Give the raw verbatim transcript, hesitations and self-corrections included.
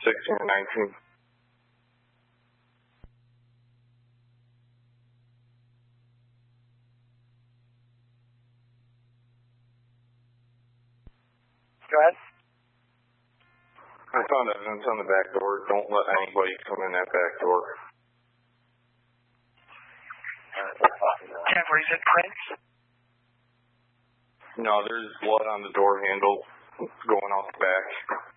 sixteen or nineteen. Go ahead. I found evidence on the back door. Don't let anybody come in that back door. ten forty, you said prints? No, there's blood on the door handle going out the back.